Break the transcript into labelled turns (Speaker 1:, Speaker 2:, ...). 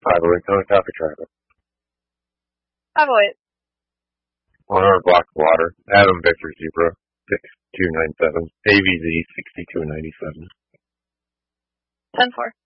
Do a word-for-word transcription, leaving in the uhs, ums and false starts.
Speaker 1: five oh eight, Tony, copy traffic.
Speaker 2: five oh eight.
Speaker 1: one hundred block of water. Adam Victor Zebra, six two nine seven. A V Z, sixty-two ninety-seven.
Speaker 2: ten four.